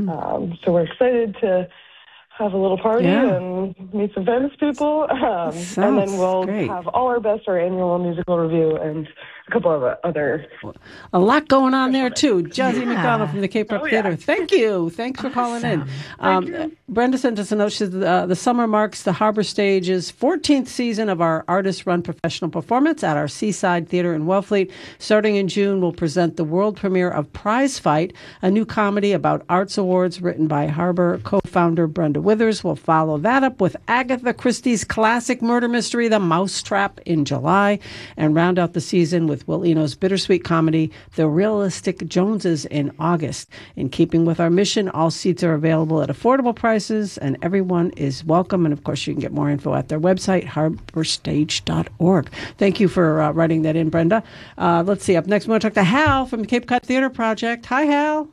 um, so we're excited to have a little party yeah. and meet some famous people. Um, and then we'll great. have all our best, our annual musical review, and a couple of other... A lot going on there, too. Jazzy yeah. McDonald from the Cape Cod oh, Theater. Yeah. Thank you. Thanks for calling awesome. in. Um, Brenda sent us a note. She says, uh, the summer marks the Harbor Stage's fourteenth season of our artist-run professional performance at our Seaside Theater in Wellfleet. Starting in June, we'll present the world premiere of Prize Fight, a new comedy about arts awards written by Harbor co-founder Brenda Withers. We'll follow that up with Agatha Christie's classic murder mystery, The Mousetrap, in July, and round out the season with Will Eno's bittersweet comedy, The Realistic Joneses, in August. In keeping with our mission, all seats are available at affordable prices, and everyone is welcome. And, of course, you can get more info at their website, harbor stage dot org. Thank you for uh, writing that in, Brenda. Uh, let's see. Up next, we want to talk to Hal from the Cape Cod Theater Project. Hi, Hal.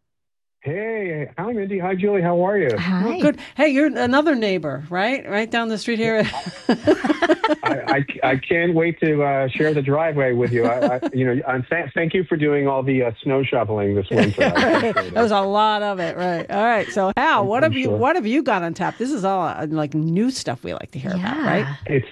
Hey, hi, Mindy. Hi, Julie. How are you? Hi. Well, good. Hey, you're another neighbor, right? Right down the street here. I, I, I can't wait to uh, share the driveway with you. I, I, you know, I'm th- thank you for doing all the uh, snow shoveling this winter. That was a lot of it, right? All right. So, Hal, what I'm have sure. you what have you got on tap? This is all uh, like new stuff we like to hear yeah. about, right? It's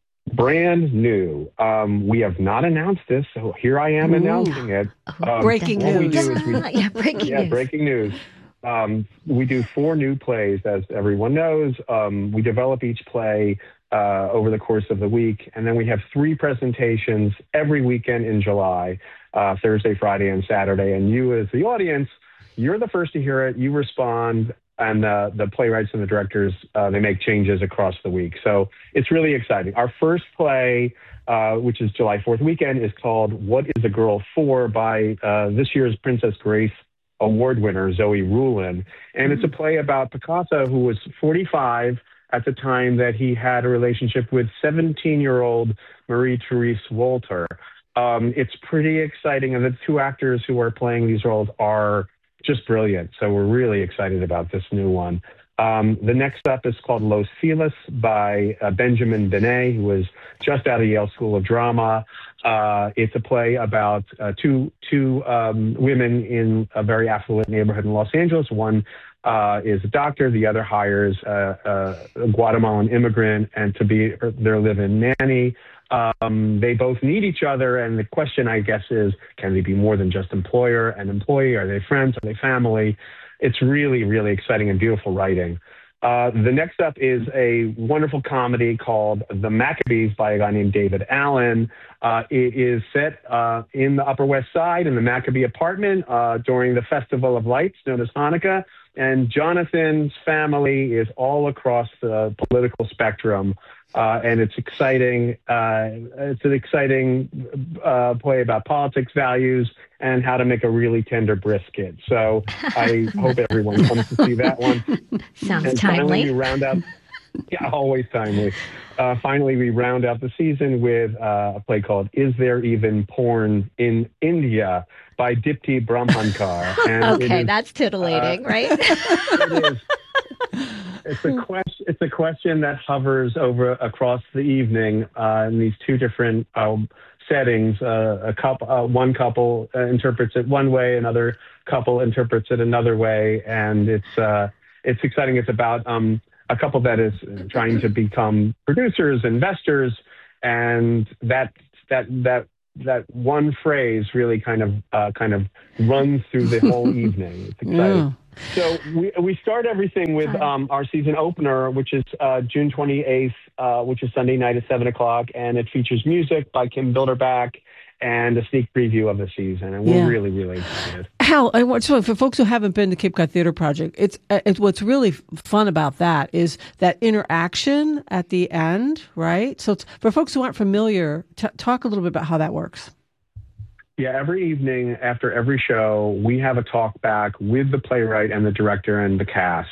brand new. Um, we have not announced this, so here I am Ooh. announcing it. Um, breaking news. We do is we, yeah, breaking yeah, news. breaking news. Um, we do four new plays, as everyone knows. Um, we develop each play uh, over the course of the week, and then we have three presentations every weekend in July, uh, Thursday, Friday, and Saturday. And you, as the audience, you're the first to hear it. You respond. And uh, the playwrights and the directors, uh, they make changes across the week. So it's really exciting. Our first play, uh, which is July fourth weekend, is called What is a Girl For? By uh, this year's Princess Grace Award winner, Zoe Rulin. And it's a play about Picasso, who was forty-five at the time that he had a relationship with seventeen-year-old Marie-Therese Walter. Um, it's pretty exciting. And the two actors who are playing these roles are just brilliant. So we're really excited about this new one. Um, the next up is called Los Feliz by uh, Benjamin Binet, who was just out of Yale School of Drama. Uh, it's a play about uh, two two um, women in a very affluent neighborhood in Los Angeles. One uh, is a doctor. The other hires uh, a Guatemalan immigrant and to be their live-in nanny. Um, they both need each other, and the question, I guess, is, can they be more than just employer and employee? Are they friends? Are they family? It's really, really exciting and beautiful writing. Uh, the next up is a wonderful comedy called The Maccabees by a guy named David Allen. Uh, it is set uh, in the Upper West Side in the Maccabee apartment uh, during the Festival of Lights, known as Hanukkah. and Jonathan's family is all across the political spectrum. Uh, and it's exciting. Uh, it's an exciting uh, play about politics, values, and how to make a really tender brisket. So I hope everyone comes to see that one. Sounds and timely. Finally, we round out. Yeah, always timely. Uh, finally, we round out the season with uh, a play called "Is There Even Porn in India" by Dipti Brahmankar. And okay, is, that's titillating, uh, right? It is. It's a question. It's a question that hovers over across the evening uh, in these two different um, settings. Uh, a couple, uh, one couple uh, interprets it one way, another couple interprets it another way, and it's uh, it's exciting. It's about um, a couple that is trying to become producers, investors, and that that that that one phrase really kind of uh, kind of runs through the whole evening. It's exciting. Yeah. So we we start everything with um, our season opener, which is uh, June twenty-eighth, uh, which is Sunday night at seven o'clock, and it features music by Kim Bilderback and a sneak preview of the season, and we're Yeah. really, really excited. Hal, I want so for folks who haven't been to Cape Cod Theater Project, it's, it's what's really fun about that is that interaction at the end, right? So it's, for folks who aren't familiar, t- talk a little bit about how that works. Yeah, every evening after every show, we have a talk back with the playwright and the director and the cast.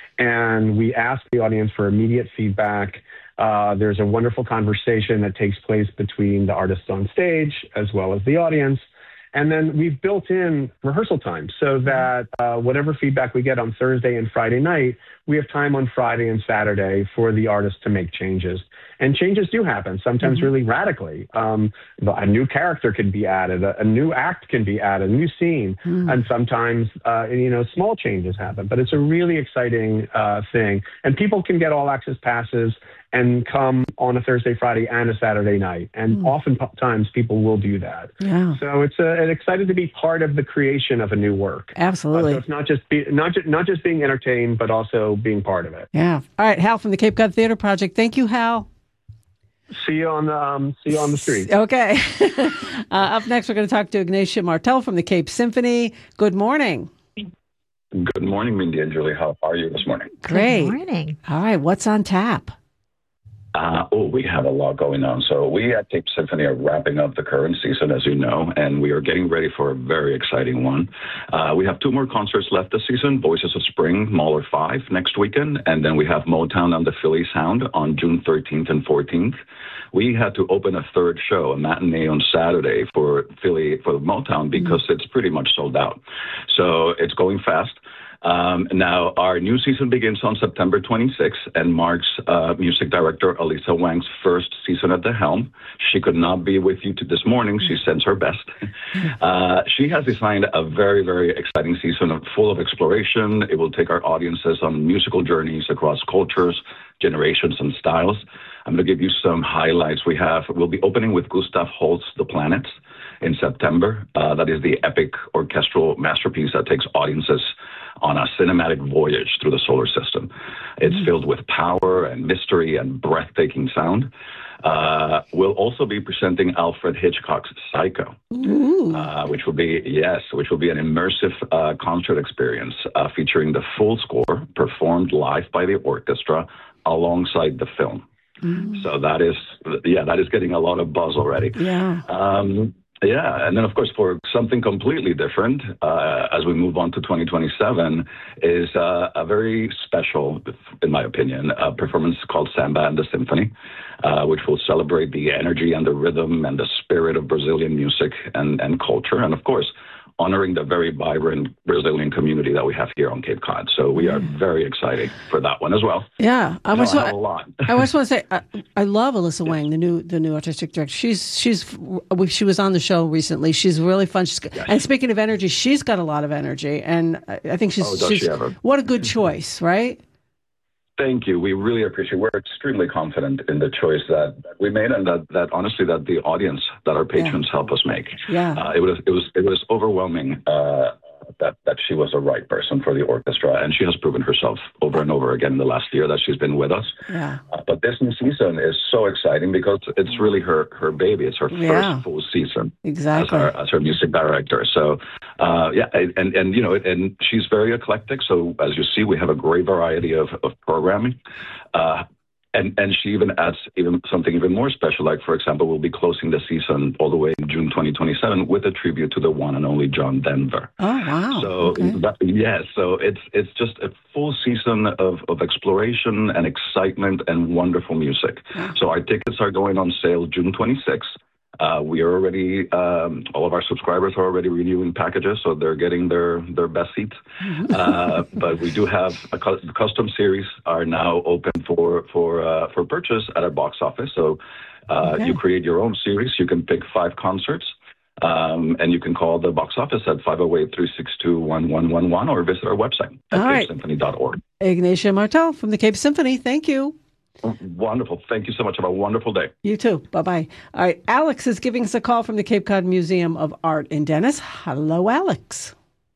And we ask the audience for immediate feedback. Uh, there's a wonderful conversation that takes place between the artists on stage as well as the audience. And then we've built in rehearsal time so that uh, whatever feedback we get on Thursday and Friday night, we have time on Friday and Saturday for the artists to make changes. And changes do happen, sometimes mm-hmm. really radically. Um, a new character can be added, a, a new act can be added, a new scene, mm. and sometimes, uh, you know, small changes happen. But it's a really exciting uh, thing. And people can get all access passes and come on a Thursday, Friday, and a Saturday night. And mm. oftentimes people will do that. Yeah. So it's uh, excited to be part of the creation of a new work. Absolutely. Uh, so it's not just be, not just not just being entertained, but also being part of it. Yeah. All right, Hal from the Cape Cod Theater Project. Thank you, Hal. See you on the um, see you on the street. Okay. uh, up next, we're going to talk to Ignatia Martel from the Cape Symphony. Good morning. Good morning, Mindy and Julie. How are you this morning? Great. Good morning. All right. What's on tap? Uh, oh, we have a lot going on. So we at Cape Symphony are wrapping up the current season, as you know, and we are getting ready for a very exciting one. Uh, we have two more concerts left this season, Voices of Spring, Mahler five next weekend, and then we have Motown and the Philly Sound on June thirteenth and fourteenth. We had to open a third show, a matinee on Saturday for Philly, for Motown, because mm-hmm. it's pretty much sold out. So it's going fast. Um, now, our new season begins on September twenty-sixth and marks uh, music director Elisa Wang's first season at the helm. She could not be with you to this morning. She sends her best. Uh, she has designed a very, very exciting season of, full of exploration. It will take our audiences on musical journeys across cultures, generations, and styles. I'm going to give you some highlights. We have, we'll be opening with Gustav Holst's The Planets in September. Uh, that is the epic orchestral masterpiece that takes audiences on a cinematic voyage through the solar system. It's mm. filled with power and mystery and breathtaking sound. Uh, we'll also be presenting Alfred Hitchcock's Psycho, uh, which will be, yes, which will be an immersive uh, concert experience uh, featuring the full score performed live by the orchestra alongside the film. Mm. So that is, yeah, that is getting a lot of buzz already. Yeah. Um, Yeah, and then, of course, for something completely different, uh, as we move on to twenty twenty-seven, is uh, a very special, in my opinion, uh, performance called Samba and the Symphony, uh, which will celebrate the energy and the rhythm and the spirit of Brazilian music and, and culture, and, of course, honoring the very vibrant Brazilian community that we have here on Cape Cod. So we are very excited for that one as well. Yeah, I, I was, have a lot. I just want to say I, I love Elisa Wang, the new the new artistic director. She's she's she was on the show recently. She's really fun. She's, yes. And speaking of energy, she's got a lot of energy, and I think she's, oh, does she's she ever? What a good choice, right? Thank you. We really appreciate it. We're extremely confident in the choice that we made, and that, that honestly, that the audience, that our patrons yeah. help us make. Yeah. Uh, it was it was it was overwhelming uh, that that she was the right person for the orchestra, and she has proven herself over and over again in the last year that she's been with us. Yeah. Uh, but this new season is so exciting because it's really her her baby. It's her Yeah. first full season Exactly. as her, as her music director. So uh, yeah, and and you know, and she's very eclectic. So as you see, we have a great variety of of programming. Uh, And, and she even adds even something even more special. Like, for example, we'll be closing the season all the way in June twenty twenty-seven with a tribute to the one and only John Denver. Oh, wow. So, Okay. that, yeah, so it's it's just a full season of, of exploration and excitement and wonderful music. So our tickets are going on sale June twenty-sixth. Uh, we are already, um, all of our subscribers are already renewing packages, so they're getting their, their best seats. Uh, but we do have a cu- custom series are now open for for uh, for purchase at our box office. So uh, Okay. you create your own series. You can pick five concerts, um, and you can call the box office at five oh eight, three six two, one one one one or visit our website at All right. cape symphony dot org. Ignatia Martel from the Cape Symphony. Thank you. Wonderful. Thank you so much. Have a wonderful day. You too. Bye-bye. All right. Alex is giving us a call from the Cape Cod Museum of Art in Dennis. Hello, Alex.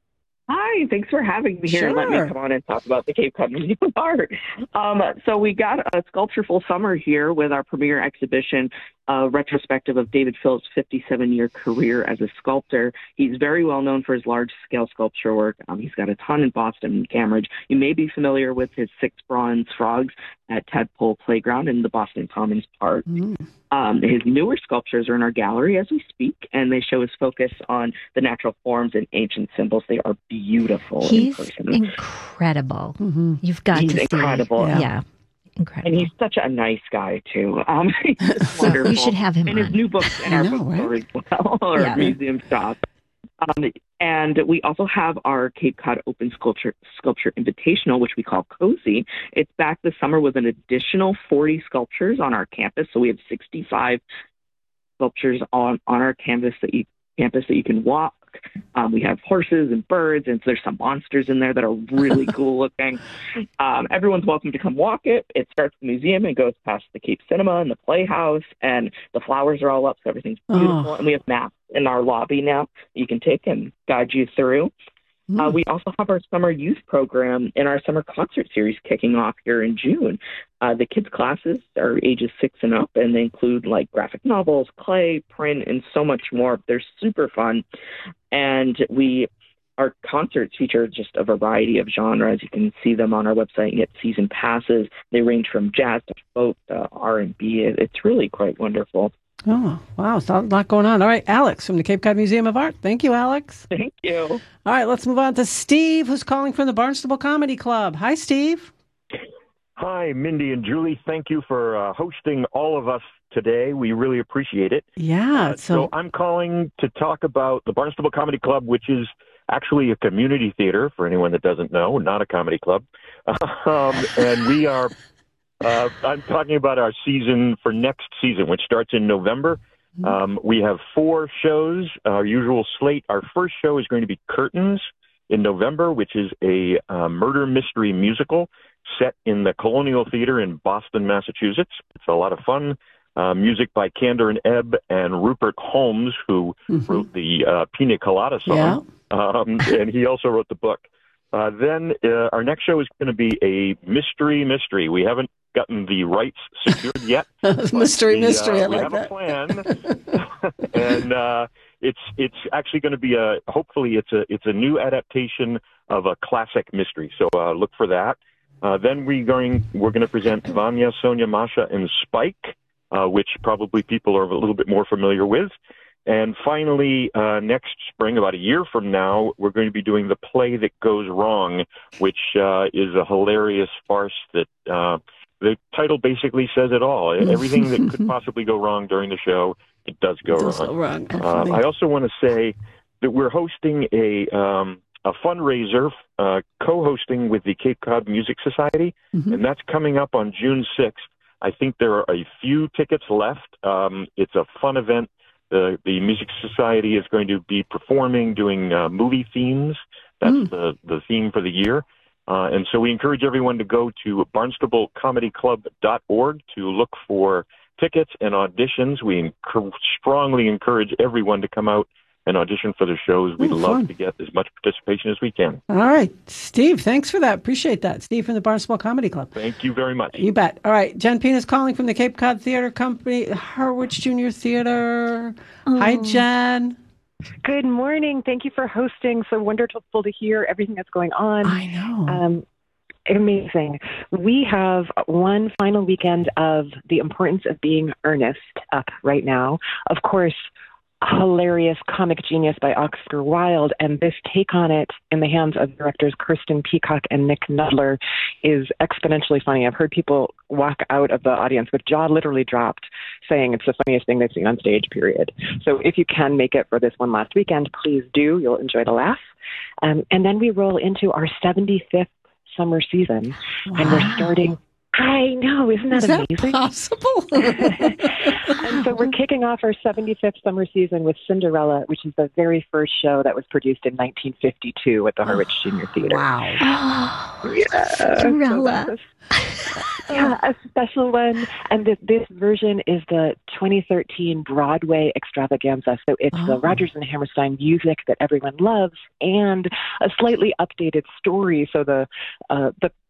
Hi, thanks for having me here and let me Sure. come on and talk about the Cape Cod Museum of Art. Um, so we got a Sculptureful Summer here with our premiere exhibition, uh, retrospective of David Phillips' fifty-seven-year career as a sculptor. He's very well known for his large-scale sculpture work. Um, he's got a ton in Boston and Cambridge. You may be familiar with his six bronze frogs at Tadpole Playground in the Boston Commons Park. Um, his newer sculptures are in our gallery as we speak, and they show his focus on the natural forms and ancient symbols. They are beautiful He's in person. incredible. Mm-hmm. You've got He's to see. incredible. Yeah. Yeah. Incredible. And he's such a nice guy, too. Um, he's wonderful. You should have him And his on. new books in I our know, bookstore as well, or Yeah. museum shop. Um, and we also have our Cape Cod Open Sculpture Sculpture Invitational, which we call COSY. It's back this summer with an additional forty sculptures on our campus. So we have sixty-five sculptures on, on our campus that you campus that you can walk. Um, we have horses and birds, and there's some monsters in there that are really cool looking. Um, everyone's welcome to come walk it. It starts at the museum and goes past the Cape Cinema and the Playhouse, and the flowers are all up, so everything's beautiful. Oh. And we have maps in our lobby now you can take and guide you through. Uh, we also have our summer youth program and our summer concert series kicking off here in June. Uh, the kids' classes are ages six and up, and they include like graphic novels, clay, print, and so much more. They're super fun. And we our concerts feature just a variety of genres. You can see them on our website and get season passes. They range from jazz to folk to R and B. It, it's really quite wonderful. Oh, wow. It's a lot going on. All right. Alex from the Cape Cod Museum of Art. Thank you, Alex. Thank you. All right. Let's move on to Steve, who's calling from the Barnstable Comedy Club. Hi, Steve. Hi, Mindy and Julie. Thank you for uh, hosting all of us today. We really appreciate it. Yeah. Uh, so, so I'm calling to talk about the Barnstable Comedy Club, which is actually a community theater, for anyone that doesn't know, not a comedy club. Um, and we are, uh, I'm talking about our season for next season, which starts in November. Um, we have four shows, our usual slate. Our first show is going to be Curtains in November, which is a uh, murder mystery musical set in the Colonial Theater in Boston, Massachusetts. It's a lot of fun. Uh, music by Kander and Ebb and Rupert Holmes, who mm-hmm. wrote the uh, Pina Colada song. Yeah. Um, and he also wrote the book. Uh, then uh, our next show is going to be a mystery mystery. We haven't gotten the rights secured yet. mystery we, mystery, uh, I we like have that. a plan. and uh, it's it's actually going to be a, hopefully it's a it's a new adaptation of a classic mystery. So uh, look for that. Uh, then we going we're going to present Vanya, Sonia, Masha, and Spike, uh, which probably people are a little bit more familiar with. And finally, uh, next spring, about a year from now, we're going to be doing The Play That Goes Wrong, which uh, is a hilarious farce that uh, the title basically says it all. Everything that could possibly go wrong during the show, it does go It does wrong. go wrong. How Uh, funny. I also want to say that we're hosting a um, a fundraiser, uh, co-hosting with the Cape Cod Music Society, Mhm. and that's coming up on June sixth. I think there are a few tickets left. Um, it's a fun event. The, the Music Society is going to be performing, doing uh, movie themes. That's Mm. the, the theme for the year. Uh, and so we encourage everyone to go to barnstable comedy club dot org to look for tickets and auditions. We enc- strongly encourage everyone to come out and audition for the shows. We'd Ooh, love fun. to get as much participation as we can. All right, Steve, thanks for that. Appreciate that. Steve from the Barnstable Comedy Club. Thank you very much. You bet. All right, Jen Pina's calling from the Cape Cod Theater Company, Harwich Junior Theater. Hi, Jen. Good morning. Thank you for hosting. So wonderful to hear everything that's going on. I know. Um, amazing. We have one final weekend of The Importance of Being Earnest up right now. Of course, hilarious comic genius by Oscar Wilde, and this take on it in the hands of directors Kirsten Peacock and Nick Nudler is exponentially funny. I've heard people walk out of the audience with jaw literally dropped, saying it's the funniest thing they've seen on stage, period. So if you can make it for this one last weekend, please do. You'll enjoy the laugh. Um, and then we roll into our seventy-fifth summer season, wow. and we're starting... I know, isn't that Is that amazing? possible? And so we're kicking off our seventy-fifth summer season with Cinderella, which is the very first show that was produced in nineteen fifty-two at the Harwich Junior Theater. Wow. Oh, yeah. Cinderella. So a, yeah, a special one. And this, this version is the twenty thirteen Broadway extravaganza. So it's oh. the Rodgers and Hammerstein music that everyone loves and a slightly updated story. So the uh, the